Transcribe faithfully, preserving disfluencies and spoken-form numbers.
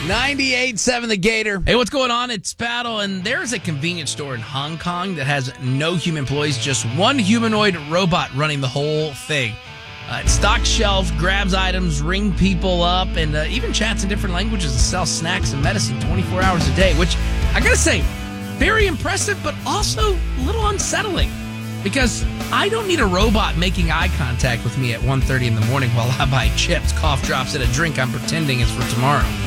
ninety-eight point seven The Gator. Hey, what's going on? It's Battle, and there's a convenience store in Hong Kong that has no human employees, just one humanoid robot running the whole thing. Uh, it stocks shelves, grabs items, ring people up, and uh, even chats in different languages and sells snacks and medicine twenty-four hours a day, which, I gotta say, very impressive, but also a little unsettling. Because I don't need a robot making eye contact with me at one thirty in the morning while I buy chips, cough drops, and a drink I'm pretending is for tomorrow.